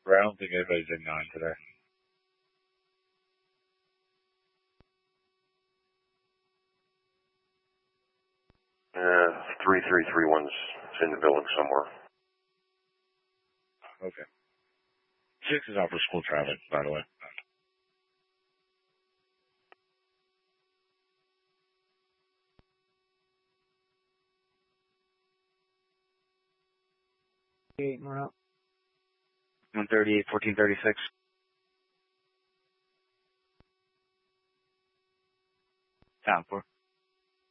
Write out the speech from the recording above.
I don't think anybody's in 9 today. Yeah, 3331's in the building somewhere. Okay. 6 is out for school traffic, by the way. More up. 138, 1436. Down for.